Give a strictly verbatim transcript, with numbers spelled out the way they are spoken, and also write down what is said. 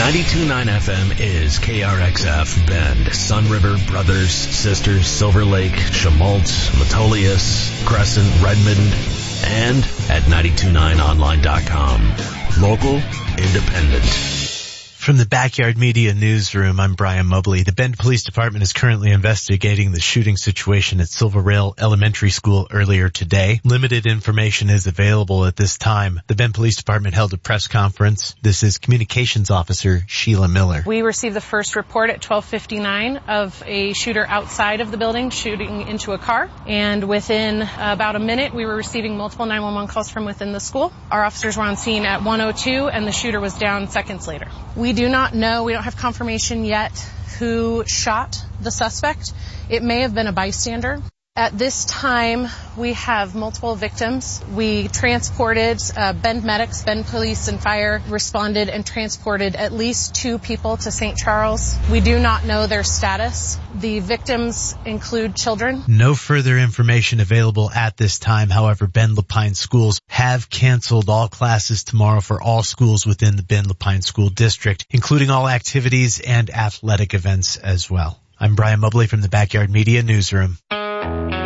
ninety-two point nine F M is K R X F, Bend, Sunriver, Brothers, Sisters, Silver Lake, Schmaltz, Metolius, Crescent, Redmond, and at ninety two nine online dot com. Local, independent. From the Backyard Media Newsroom, I'm Brian Mobley. The Bend Police Department is currently investigating the shooting situation at Silver Rail Elementary School earlier today. Limited information is available at this time. The Bend Police Department held a press conference. This is Communications Officer Sheila Miller. We received the first report at twelve fifty-nine of a shooter outside of the building shooting into a car. And within about a minute, we were receiving multiple nine one one calls from within the school. Our officers were on scene at one oh two, and the shooter was down seconds later. We do not know, we don't have confirmation yet who shot the suspect. It may have been a bystander. At this time, we have multiple victims. We transported, uh, Bend medics, Bend police and fire responded and transported at least two people to Saint Charles. We do not know their status. The victims include children. No further information available at this time. However, Bend Lapine schools have canceled all classes tomorrow for all schools within the Bend Lapine School District, including all activities and athletic events as well. I'm Brian Mobley from the Backyard Media Newsroom.